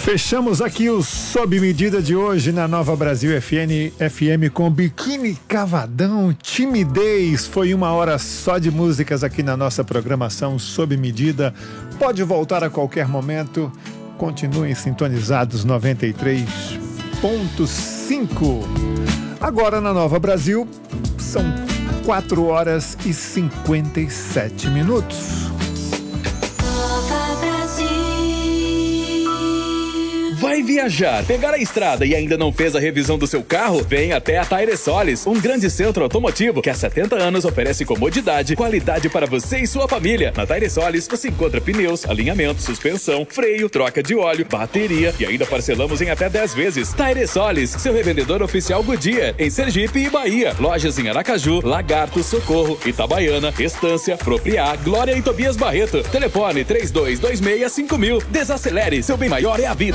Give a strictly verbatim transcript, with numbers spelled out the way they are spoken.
Fechamos aqui o Sob Medida de hoje na Nova Brasil F M, F M com Biquíni Cavadão, Timidez. Foi uma hora só de músicas aqui na nossa programação Sob Medida. Pode voltar a qualquer momento. Continuem sintonizados noventa e três ponto cinco. Agora na Nova Brasil são quatro horas e cinquenta e sete minutos. Vai viajar, pegar a estrada e ainda não fez a revisão do seu carro? Vem até a Tairesolis, um grande centro automotivo que há setenta anos oferece comodidade e qualidade para você e sua família. Na Tairesolis você encontra pneus, alinhamento, suspensão, freio, troca de óleo, bateria e ainda parcelamos em até dez vezes. Tairesolis, seu revendedor oficial Goodyear, em Sergipe e Bahia. Lojas em Aracaju, Lagarto, Socorro, Itabaiana, Estância, Propriá, Glória e Tobias Barreto. Telefone três dois dois seis cinco mil. Desacelere, seu bem maior é a vida.